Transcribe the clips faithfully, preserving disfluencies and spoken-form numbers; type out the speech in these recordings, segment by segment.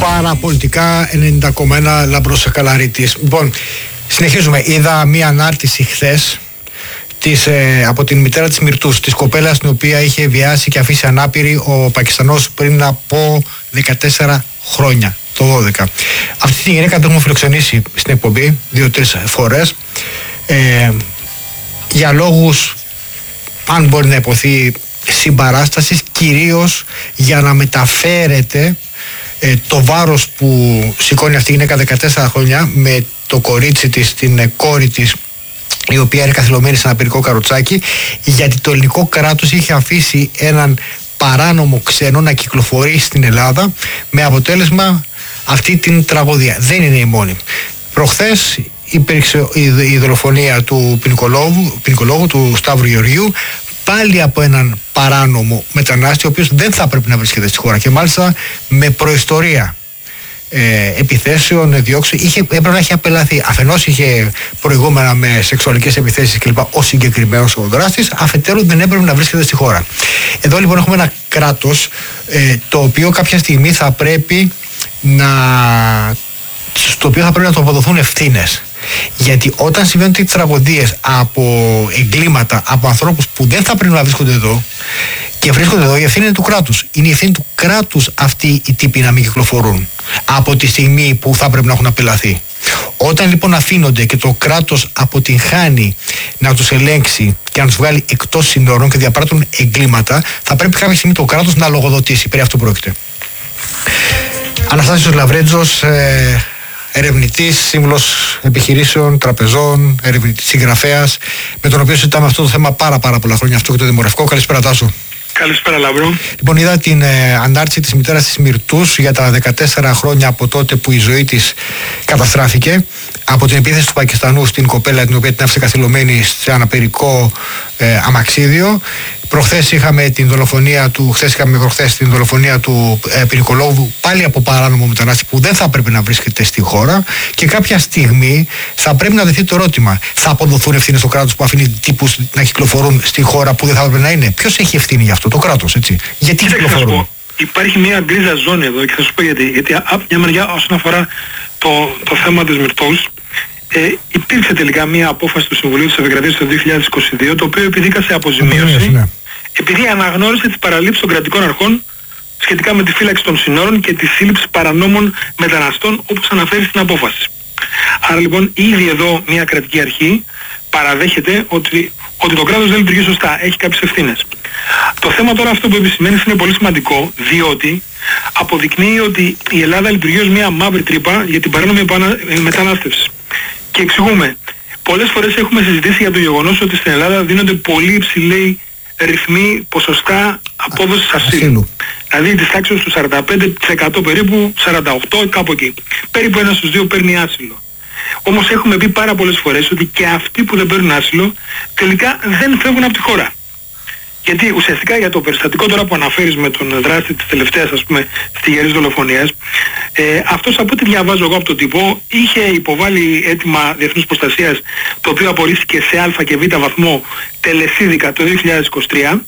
Παραπολιτικά ενενήντα κόμμα ένα Λαμπρός Καλαρίτης. Λοιπόν, συνεχίζουμε. Είδα μία ανάρτηση χθες της, ε, από την μητέρα της Μυρτούς, της κοπέλας την οποία είχε βιάσει και αφήσει ανάπηρη ο Πακιστανός πριν από δεκατέσσερα χρόνια, το δώδεκα. Αυτή τη γυναίκα την έχουμε φιλοξενήσει στην εκπομπή δύο-τρεις φορές ε, για λόγους, αν μπορεί να υποθεί, συμπαράστασης, κυρίως για να μεταφέρεται ε, το βάρος που σηκώνει αυτή η γυναίκα δεκατέσσερα χρόνια με το κορίτσι της, την κόρη της, η οποία είναι καθυλωμένη σε ένα πυρικό καροτσάκι, γιατί το ελληνικό κράτος είχε αφήσει έναν παράνομο ξένο να κυκλοφορεί στην Ελλάδα, με αποτέλεσμα αυτή την τραγωδία. Δεν είναι η μόνη. Προχθές υπήρξε η δολοφονία του ποινικολόγου, ποινικολόγου του Σταύρου Γεωργίου, πάλι από έναν παράνομο μετανάστη, ο οποίος δεν θα πρέπει να βρίσκεται στη χώρα και μάλιστα με προϊστορία ε, επιθέσεων, διώξεων. Είχε, έπρεπε να έχει απελαθεί. Αφενός είχε προηγούμενα με σεξουαλικές επιθέσεις κλπ. Ο συγκεκριμένος ο δράστης, αφετέρου δεν έπρεπε να βρίσκεται στη χώρα. Εδώ λοιπόν έχουμε ένα κράτος ε, το οποίο κάποια στιγμή θα πρέπει να, στο οποίο θα πρέπει να το αποδοθούν ευθύνες. Γιατί όταν συμβαίνουν τέτοιες τραγωδίες από εγκλήματα, από ανθρώπους που δεν θα πρέπει να βρίσκονται εδώ και βρίσκονται εδώ, η ευθύνη είναι του κράτους. Είναι η ευθύνη του κράτους αυτοί οι τύποι να μην κυκλοφορούν από τη στιγμή που θα πρέπει να έχουν απελαθεί. Όταν λοιπόν αφήνονται και το κράτος αποτυγχάνει να τους ελέγξει και να τους βγάλει εκτός συνόρων και διαπράττουν εγκλήματα, θα πρέπει κάποια στιγμή το κράτος να λογοδοτήσει. Περί αυτού πρόκειται. Αναστάσιος Λαβρέντζος, ε, ερευνητής, σύμβουλος επιχειρήσεων, τραπεζών, ερευνητής, συγγραφέας, με τον οποίο συζητάμε αυτό το θέμα πάρα πάρα πολλά χρόνια, αυτό και το δημορευκό. Καλησπέρα, Τάσο. Καλησπέρα, Λαμπρό. Λοιπόν, είδα την ε, ανάρτηση της μητέρας της Μυρτούς για τα δεκατέσσερα χρόνια από τότε που η ζωή της καταστράφηκε από την επίθεση του Πακιστανού στην κοπέλα την οποία την άφησε καθυλωμένη σε ένα περικό ε, αμαξίδιο. Προχθές είχαμε την δολοφονία του, χθες είχαμε προχθές την δολοφονία του ε, ποινικολόγου, πάλι από παράνομο μετανάστη που δεν θα πρέπει να βρίσκεται στη χώρα, και κάποια στιγμή θα πρέπει να δεθεί το ερώτημα: θα αποδοθούν ευθύνες στο κράτος που αφήνει τύπους να κυκλοφορούν στη χώρα που δεν θα έπρεπε να είναι? Ποιος έχει ευθύνη γι' αυτό? Το κράτος, έτσι. Γιατί κυκλοφορούν? Υπάρχει μια γκρίζα ζώνη εδώ και θα σου πω γιατί. Γιατί από μια μεριά, όσον αφορά το, το θέμα της Μυρτούς, Ε, υπήρξε τελικά μια απόφαση του Συμβουλίου της Επικρατείας το δύο χιλιάδες είκοσι δύο, το οποίο επιδίκασε αποζημίωση, ναι, επειδή αναγνώρισε τις παραλήψεις των κρατικών αρχών σχετικά με τη φύλαξη των συνόρων και τη σύλληψη παρανόμων μεταναστών, όπως αναφέρει στην απόφαση. Άρα λοιπόν ήδη εδώ μια κρατική αρχή παραδέχεται ότι, ότι το κράτος δεν λειτουργεί σωστά, έχει κάποιες ευθύνες. Το θέμα τώρα αυτό που επισημαίνεις είναι πολύ σημαντικό, διότι αποδεικνύει ότι η Ελλάδα λειτουργεί ως μια μαύρη τρύπα για την παράνομη μετανάστευση. Και εξηγούμε, πολλές φορές έχουμε συζητήσει για το γεγονός ότι στην Ελλάδα δίνονται πολύ υψηλοί ρυθμοί ποσοστά απόδοσης ασύλου. Δηλαδή της τάξης του σαράντα πέντε τοις εκατό περίπου, σαράντα οκτώ τοις εκατό κάπου εκεί. Περίπου ένας στους δύο παίρνει άσυλο. Όμως έχουμε πει πάρα πολλές φορές ότι και αυτοί που δεν παίρνουν άσυλο τελικά δεν φεύγουν από τη χώρα. Γιατί ουσιαστικά για το περιστατικό τώρα που αναφέρεις με τον δράστη της τελευταίας, ας πούμε, στιγερής δολοφονίας, ε, αυτός, από ό,τι διαβάζω εγώ από τον τύπο, είχε υποβάλει αίτημα διεθνούς προστασίας, το οποίο απορρίφθηκε σε α και β βαθμό τελεσίδικα το δύο χιλιάδες είκοσι τρία.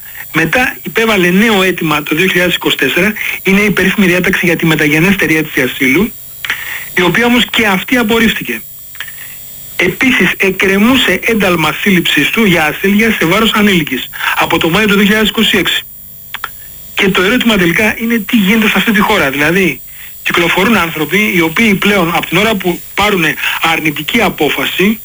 Μετά υπέβαλε νέο αίτημα το δύο χιλιάδες είκοσι τέσσερα, είναι η περίφημη διάταξη για τη μεταγενέστερη αίτηση ασύλου, η οποία όμως και αυτή απορρίφθηκε. Επίσης εκκρεμούσε ένταλμα σύλληψης του για ασύλια σε βάρος ανήλικης από το Μάιο του δύο χιλιάδες είκοσι έξι. Και το ερώτημα τελικά είναι τι γίνεται σε αυτή τη χώρα. Δηλαδή κυκλοφορούν άνθρωποι οι οποίοι πλέον από την ώρα που πάρουν αρνητική απόφαση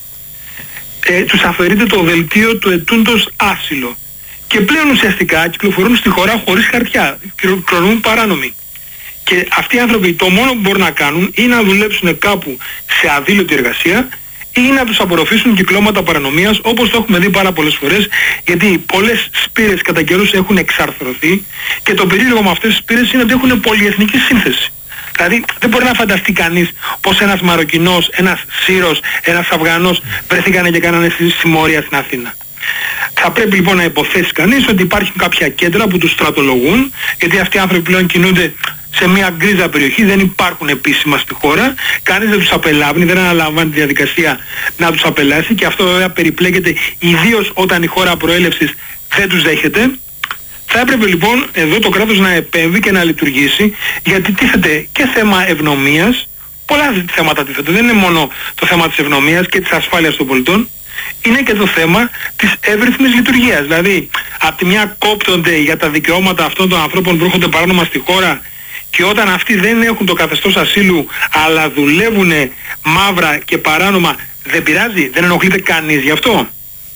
ε, τους αφαιρείται το δελτίο του ετούντος άσυλο. Και πλέον ουσιαστικά κυκλοφορούν στη χώρα χωρίς χαρτιά, κυκλοφορούν παράνομοι. Και αυτοί οι άνθρωποι το μόνο που μπορούν να κάνουν είναι να δουλέψουν κάπου σε αδήλωτη εργασία ή να τους απορροφήσουν κυκλώματα παρανομίας, όπως το έχουμε δει πάρα πολλές φορές, γιατί πολλές σπήρες κατά καιρούς έχουν εξαρθρωθεί και το περίεργο με αυτές τις σπήρες είναι ότι έχουν πολυεθνική σύνθεση. Δηλαδή δεν μπορεί να φανταστεί κανείς πως ένας Μαροκινός, ένας Σύρος, ένας Αφγανός βρεθήκανε και κάνανε συμμόρια στην Αθήνα. Θα πρέπει λοιπόν να υποθέσει κανείς ότι υπάρχουν κάποια κέντρα που τους στρατολογούν, γιατί αυτοί οι άνθρωποι πλέον κινούνται σε μια γκρίζα περιοχή, δεν υπάρχουν επίσημα στη χώρα, κανείς δεν τους απελάβει, δεν αναλαμβάνει τη διαδικασία να τους απελάσει, και αυτό βέβαια περιπλέκεται ιδίως όταν η χώρα προέλευσης δεν τους δέχεται. Θα έπρεπε λοιπόν εδώ το κράτος να επέμβει και να λειτουργήσει, γιατί τίθεται και θέμα ευνομίας, πολλά θέματα τίθεται, δεν είναι μόνο το θέμα της ευνομίας και της ασφάλειας των πολιτών, είναι και το θέμα της εύρυθμης λειτουργίας. Δηλαδή, από τη μια κόπτονται για τα δικαιώματα αυτών των ανθρώπων που έρχονται παράνομα στη χώρα, και όταν αυτοί δεν έχουν το καθεστώς ασύλου αλλά δουλεύουν μαύρα και παράνομα, δεν πειράζει, δεν ενοχλείται κανείς γι' αυτό.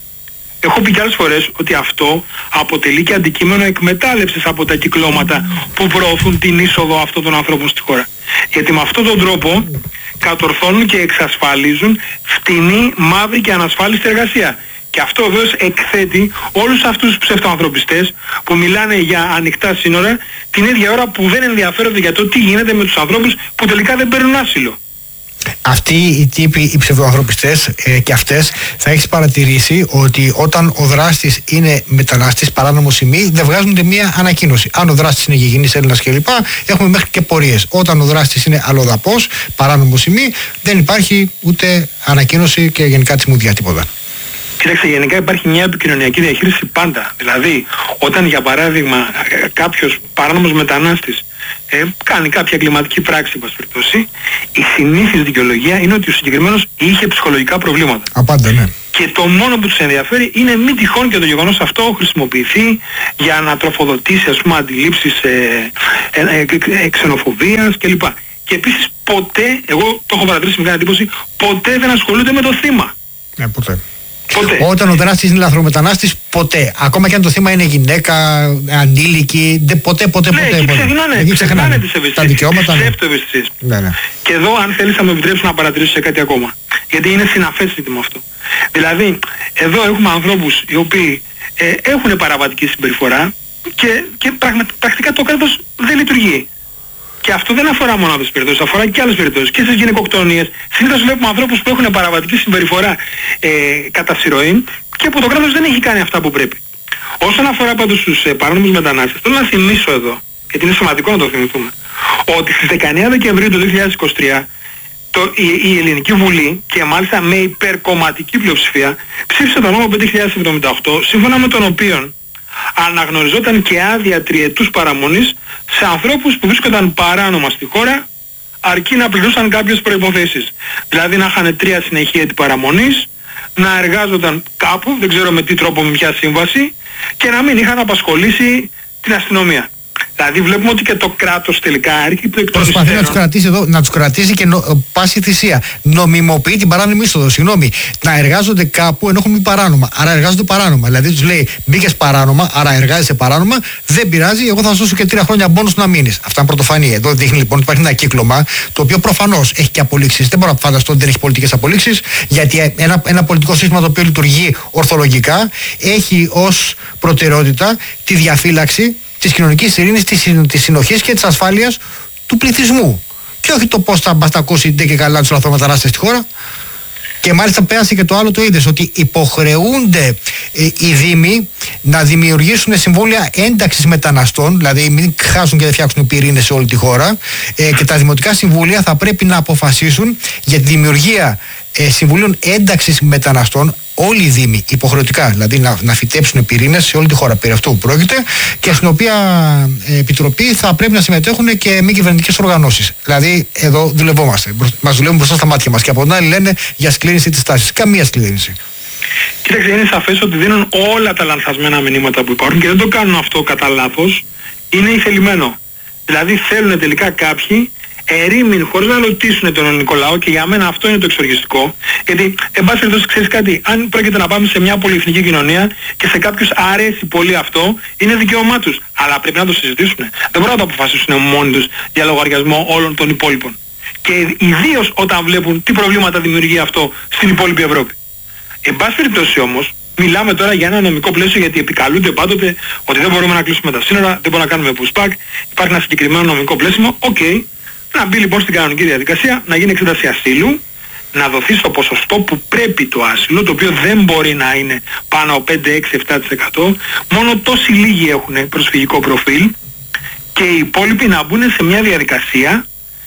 Έχω πει και άλλες φορές ότι αυτό αποτελεί και αντικείμενο εκμετάλλευσης από τα κυκλώματα που προωθούν την είσοδο αυτών των ανθρώπων στη χώρα. Γιατί με αυτόν τον τρόπο κατορθώνουν και εξασφαλίζουν φτηνή, μαύρη και ανασφάλιστη εργασία. Και αυτό βεβαίως εκθέτει όλους αυτούς τους ψευτοανθρωπιστές που μιλάνε για ανοιχτά σύνορα την ίδια ώρα που δεν ενδιαφέρονται για το τι γίνεται με τους ανθρώπους που τελικά δεν παίρνουν άσυλο. Αυτοί οι τύποι, οι ψευδοανθρωπιστές ε, και αυτές, θα έχεις παρατηρήσει ότι όταν ο δράστης είναι μετανάστης, παράνομο σημείο, δεν βγάζουν μία ανακοίνωση. Αν ο δράστης είναι γηγενής Έλληνας κλπ., έχουμε μέχρι και πορείες. Όταν ο δράστης είναι αλλοδαπός, παράνομο σημείο, δεν υπάρχει ούτε ανακοίνωση και γενικά τσιμουδιά, τίποτα. Κοίταξε, γενικά υπάρχει μια επικοινωνιακή διαχείριση πάντα. Δηλαδή, όταν για παράδειγμα κάποιος παράνομος μετανάστης ε, κάνει κάποια εγκληματική πράξη, περιπτώσει, η συνήθις δικαιολογία είναι ότι ο συγκεκριμένος είχε ψυχολογικά προβλήματα. Απάντα, ναι. Και το μόνο που τους ενδιαφέρει είναι μη τυχόν και το γεγονός αυτό χρησιμοποιηθεί για να τροφοδοτήσει, ας πούμε, αντιλήψεις ε, ε, ε, ε, ε, ξενοφοβίας κλπ. Και επίσης ποτέ, εγώ το έχω παρατηρήσει με μια εντύπωση, ποτέ δεν ασχολούνται με το θύμα. Ναι, ποτέ. Ποτέ. Όταν ο δράστης είναι λαθρομετανάστης, ποτέ. Ακόμα και αν το θύμα είναι γυναίκα, ανήλικη, δε, ποτέ, ποτέ, ναι, ποτέ. Και ποτέ. ξεχνάνε, ξεχνάνε, ξεχνάνε τις ευαισθησίες, τα δικαιώματα. τις ψεύτοευαισθησίες. Ναι, ναι. Και εδώ, αν θέλεις, θα με επιτρέψεις να παρατηρήσω σε κάτι ακόμα. Γιατί είναι συναφές ζήτημα αυτό. Δηλαδή, εδώ έχουμε ανθρώπους οι οποίοι ε, έχουν παραβατική συμπεριφορά και, και πραγμα, πρακτικά το κράτος δεν λειτουργεί. Και αυτό δεν αφορά μόνο αυτές τις περιπτώσεις, αφορά και άλλες περιπτώσεις. Και στις γυναικοκτονίες. Συνήθως βλέπουμε ανθρώπους που έχουν παραβατική συμπεριφορά ε, κατά συρροή και που το κράτος δεν έχει κάνει αυτά που πρέπει. Όσον αφορά πάντως τους ε, παράνομους μετανάστες, θέλω να θυμίσω εδώ, γιατί είναι σημαντικό να το θυμηθούμε, ότι στις δεκαεννέα Δεκεμβρίου του δύο χιλιάδες είκοσι τρία το, η, η Ελληνική Βουλή, και μάλιστα με υπερκομματική πλειοψηφία, ψήφισε τον νόμο πέντε χιλιάδες εβδομήντα οκτώ, σύμφωνα με τον οποίο αναγνωριζόταν και άδεια τριετούς παραμονής σε ανθρώπους που βρίσκονταν παράνομα στη χώρα, αρκεί να πληρούσαν κάποιες προϋποθέσεις. Δηλαδή να είχαν τρία συνεχή έτη παραμονής, να εργάζονταν κάπου, δεν ξέρω με τι τρόπο, με ποια σύμβαση, και να μην είχαν απασχολήσει την αστυνομία. Δηλαδή βλέπουμε ότι και το κράτος τελικά έρχεται εκ των υστέρων. Προσπαθεί να τους κρατήσει εδώ, να τους κρατήσει και νο, πάση θυσία. Νομιμοποιεί την παράνομη είσοδο. Συγγνώμη. Να εργάζονται κάπου ενώ έχουν μη παράνομα. Άρα εργάζονται παράνομα. Δηλαδή τους λέει μπήκες παράνομα, άρα εργάζεσαι παράνομα. Δεν πειράζει, εγώ θα σου δώσω και τρία χρόνια μπόνους να μείνεις. Αυτά είναι πρωτοφανή. Εδώ δείχνει λοιπόν ότι υπάρχει ένα κύκλωμα το οποίο προφανώς έχει και απολύξεις. Δεν μπορώ να φανταστώ ότι δεν έχει πολιτικές απολύξεις. Γιατί ένα, ένα πολιτικό σύστημα το οποίο λειτουργεί ορθολογικά έχει ως προτεραιότητα τη διαφύλαξη της κοινωνικής ειρήνης, της συνοχής και της ασφάλειας του πληθυσμού. Και όχι το πώς θα μπαστακώσει ντε και καλά τους λαθρομετανάστες στη χώρα. Και μάλιστα πέρασε και το άλλο, το είδες, ότι υποχρεούνται ε, οι δήμοι να δημιουργήσουν συμβόλαια ένταξης μεταναστών, δηλαδή μην χάσουν και δεν φτιάξουν πυρήνες σε όλη τη χώρα, ε, και τα δημοτικά συμβούλια θα πρέπει να αποφασίσουν για τη δημιουργία ε, συμβουλίων ένταξης μεταναστών, όλοι οι δήμοι υποχρεωτικά, δηλαδή να, να φυτέψουν πυρήνες σε όλη τη χώρα, περί αυτού που πρόκειται, και στην οποία ε, επιτροπή θα πρέπει να συμμετέχουν και μη κυβερνητικές οργανώσεις. Δηλαδή εδώ δουλευόμαστε, μας δουλεύουν μπροστά στα μάτια μας, και από την άλλη λένε για σκλήρυνση της τάσης. Καμία σκλήρυνση. Κοίταξε, είναι σαφές ότι δίνουν όλα τα λανθασμένα μηνύματα που υπάρχουν και δεν το κάνουν αυτό κατά λάθος, είναι ηθελημένο. Δηλαδή θέλουν τελικά κάποιοι ερήμην, χωρίς να ρωτήσουν τον ελληνικό λαό, και για μένα αυτό είναι το εξοργιστικό, γιατί εν πάση περιπτώσει ξέρεις κάτι, αν πρόκειται να πάμε σε μια πολυεθνική κοινωνία και σε κάποιους αρέσει πολύ αυτό, είναι δικαίωμά τους, αλλά πρέπει να το συζητήσουν. Δεν μπορούν να το αποφασίσουν μόνοι τους για λογαριασμό όλων των υπόλοιπων. Και ιδίως όταν βλέπουν τι προβλήματα δημιουργεί αυτό στην υπόλοιπη Ευρώπη. Εν πάση περιπτώσει όμως, μιλάμε τώρα για ένα νομικό πλαίσιο, γιατί επικαλούνται πάντοτε ότι δεν μπορούμε να κλείσουμε τα σύνορα, δεν μπορούμε να κάνουμε pushback, υπάρχει ένα συγκεκριμένο νομικό πλαίσιο. Οκ. Okay. Να μπει λοιπόν στην κανονική διαδικασία, να γίνει εξέταση ασύλου, να δοθεί στο ποσοστό που πρέπει το άσυλο, το οποίο δεν μπορεί να είναι πάνω από πέντε, έξι, επτά τοις εκατό, μόνο τόσοι λίγοι έχουν προσφυγικό προφίλ, και οι υπόλοιποι να μπουν σε μια διαδικασία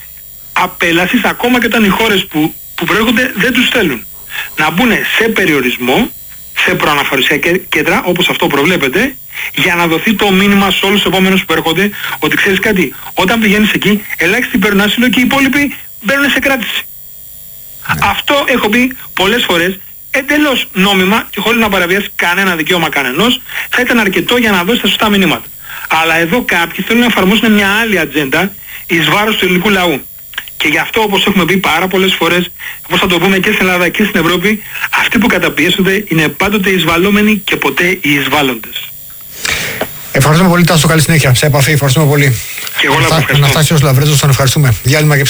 απέλασης, ακόμα και όταν οι χώρες που, που προέρχονται δεν τους θέλουν. Να μπουν σε περιορισμό, σε προαναφορισιακά κέντρα, όπως αυτό προβλέπεται, Για να δοθεί το μήνυμα σε όλους τους επόμενους που έρχονται ότι ξέρεις κάτι, όταν πηγαίνεις εκεί, ελάχιστοι παίρνουν άσυλο και οι υπόλοιποι μπαίνουν σε κράτηση. Ναι. Αυτό έχω πει πολλές φορές, εντελώς νόμιμα και χωρίς να παραβιάσει κανένα δικαίωμα κανενός, θα ήταν αρκετό για να δώσει τα σωστά μηνύματα. Αλλά εδώ κάποιοι θέλουν να εφαρμόσουν μια άλλη ατζέντα εις βάρος του ελληνικού λαού. Και γι' αυτό, όπως έχουμε πει πάρα πολλές φορές, όπως θα το πούμε και στην Ελλάδα και στην Ευρώπη, αυτοί που καταπιέζονται είναι πάντοτε εισβαλλόμενοι και ποτέ οι εισβάλλοντες. Ευχαριστούμε πολύ, Τάσο. Καλή συνέχεια. Σε επαφή. Ευχαριστούμε πολύ. Και εγώ να ευχαριστώ. Αναστάσιος Λαβρέτζος, τον ευχαριστούμε. Διάλειμμα και